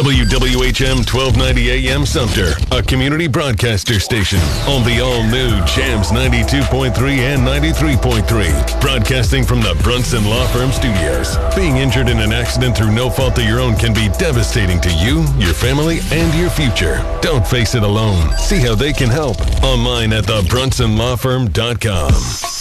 WWHM 1290 AM Sumter, a community broadcaster station on the all-new Jams 92.3 and 93.3. Broadcasting from the Brunson Law Firm Studios. Being injured in an accident through no fault of your own can be devastating to you, your family, and your future. Don't face it alone. See how they can help online at thebrunsonlawfirm.com.